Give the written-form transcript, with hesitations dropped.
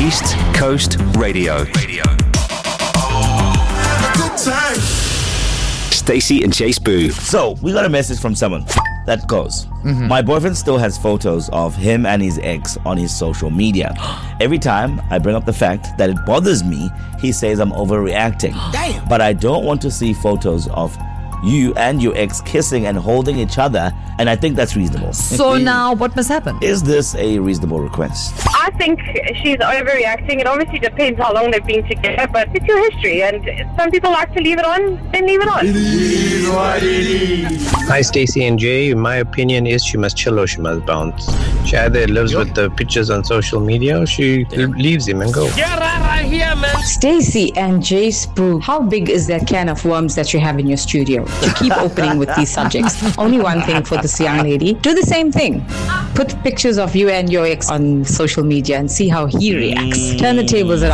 East Coast Radio. Stacey and Chase Boo. So, we got a message from someone that goes, my boyfriend still has photos of him and his ex on his social media. Every time I bring up the fact that it bothers me, he says I'm overreacting. Damn. But I don't want to see photos of you and your ex kissing and holding each other, and I think that's reasonable. So now what must happen? Is this a reasonable request? I think she's overreacting. It obviously depends how long they've been together, but it's your history, and some people like to leave it on, then leave it on. Hi, Stacey and Jay. My opinion is she must chill or she must bounce. She either lives with the pictures on social media or she leaves him and goes. Stacey and Jay Spoo, how big is that can of worms that you have in your studio? You keep opening with these subjects. Only one thing for this young lady. Do the same thing. Put pictures of you and your ex on social media and see how he reacts. Turn the tables around.